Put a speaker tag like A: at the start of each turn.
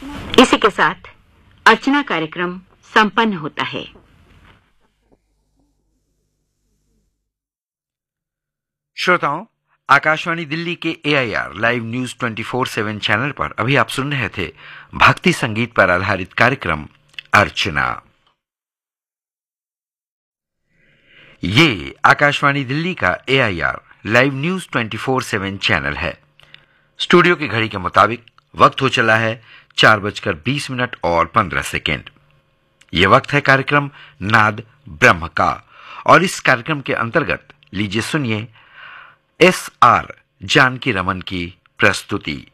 A: इसी के साथ अर्चना कार्यक्रम संपन्न होता है।
B: श्रोताओं, आकाशवाणी दिल्ली के AIR लाइव न्यूज 24/7 चैनल पर अभी आप सुन रहे थे भक्ति संगीत पर आधारित कार्यक्रम अर्चना। ये आकाशवाणी दिल्ली का AIR लाइव न्यूज 24/7 चैनल है। स्टूडियो की घड़ी के मुताबिक वक्त हो चला है 4:20 और 15 सेकेंड। यह वक्त है कार्यक्रम नाद ब्रह्म का, और इस कार्यक्रम के अंतर्गत लीजिए सुनिए SR जानकी रमन की प्रस्तुति।